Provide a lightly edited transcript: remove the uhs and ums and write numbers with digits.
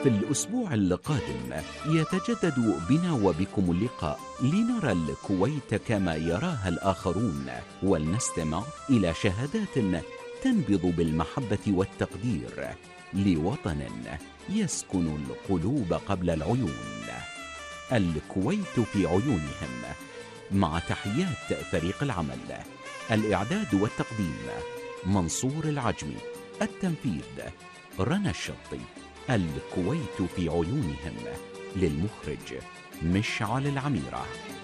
في الأسبوع القادم يتجدد بنا وبكم اللقاء لنرى الكويت كما يراها الآخرون، ولنستمع إلى شهادات تنبض بالمحبة والتقدير لوطن يسكن القلوب قبل العيون. الكويت في عيونهم. مع تحيات فريق العمل، الإعداد والتقديم منصور العجمي، التنفيذ رنا الشطي. الكويت في عيونهم، للمخرج مشعل العميرة.